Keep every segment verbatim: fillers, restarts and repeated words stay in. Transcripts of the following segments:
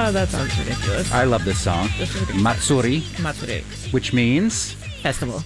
Oh, that sounds ridiculous. I love this song. This is ridiculous. Matsuri, Matsuri. which means, Festival.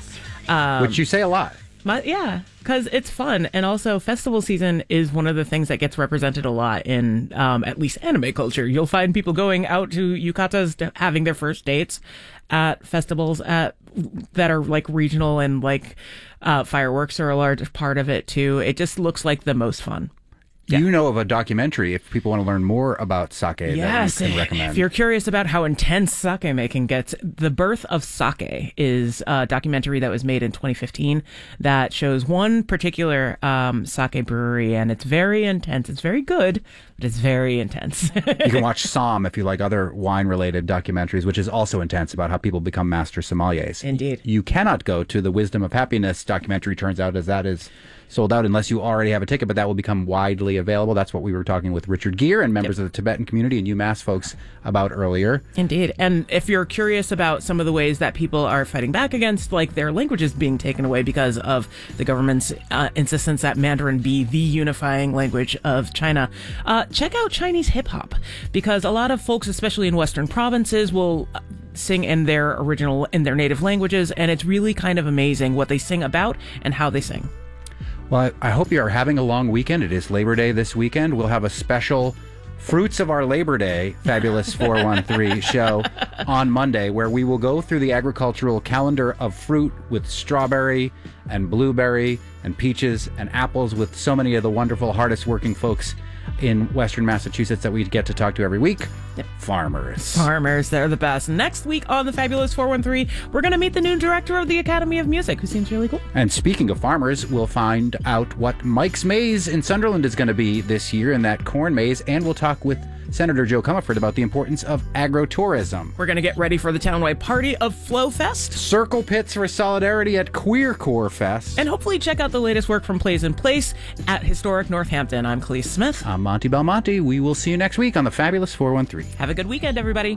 Um, which you say a lot. Ma- yeah, because it's fun. And also, festival season is one of the things that gets represented a lot in um, at least anime culture. You'll find people going out to yukatas, to having their first dates at festivals at that are like regional, and like uh, fireworks are a large part of it too. It just looks like the most fun. Yeah. You know of a documentary, if people want to learn more about sake, yes, that you can recommend. If you're curious about how intense sake making gets, The Birth of Sake is a documentary that was made in twenty fifteen that shows one particular um, sake brewery, and it's very intense. It's very good, but it's very intense. You can watch Somm if you like other wine-related documentaries, which is also intense, about how people become master sommeliers. Indeed. You cannot go to the Wisdom of Happiness documentary, turns out, as that is sold out unless you already have a ticket, but that will become widely available. That's what we were talking with Richard Gere and members yep. of the Tibetan community and UMass folks about earlier. Indeed. And if you're curious about some of the ways that people are fighting back against like their languages being taken away because of the government's uh, insistence that Mandarin be the unifying language of China, uh, check out Chinese hip-hop, because a lot of folks, especially in Western provinces, will sing in their original, in their native languages, and it's really kind of amazing what they sing about and how they sing. Well, I hope you are having a long weekend. It is Labor Day this weekend. We'll have a special Fruits of Our Labor Day Fabulous four one three show on Monday, where we will go through the agricultural calendar of fruit with strawberry and blueberry and peaches and apples with so many of the wonderful, hardest working folks in Western Massachusetts that we get to talk to every week. Yep. Farmers. Farmers, they're the best. Next week on the Fabulous four one three, we're going to meet the new director of the Academy of Music, who seems really cool. And speaking of farmers, we'll find out what Mike's Maze in Sunderland is going to be this year in that corn maze, and we'll talk with Senator Joe Comerford about the importance of agro-tourism. We're going to get ready for the townwide party of Flow Fest. Circle pits for solidarity at Queer Core Fest. And hopefully check out the latest work from Plays in Place at Historic Northampton. I'm Khalees Smith. I'm Monty Belmonte. We will see you next week on the Fabulous four one three. Have a good weekend, everybody.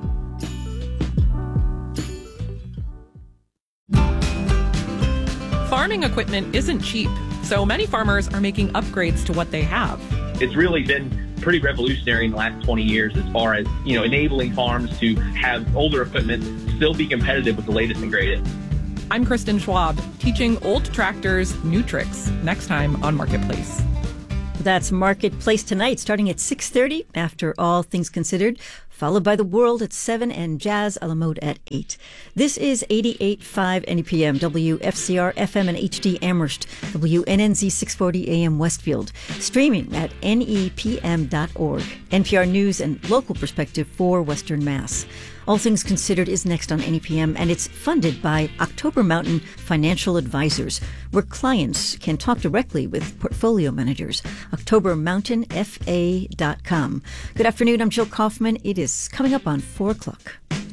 Farming equipment isn't cheap, so many farmers are making upgrades to what they have. It's really been pretty revolutionary in the last twenty years as far as, you know, enabling farms to have older equipment still be competitive with the latest and greatest. I'm Kristen Schwab, teaching old tractors new tricks, next time on Marketplace. That's Marketplace tonight, starting at six thirty, after All Things Considered, followed by The World at seven and Jazz a la Mode at eight. This is eighty-eight point five N E P M, W F C R F M and H D Amherst, W N N Z six forty A M Westfield, streaming at N E P M dot org. N P R News and local perspective for Western Mass. All Things Considered is next on N E P M, and it's funded by October Mountain Financial Advisors, where clients can talk directly with portfolio managers. october mountain f a dot com. Good afternoon, I'm Jill Kaufman. It is coming up on four o'clock.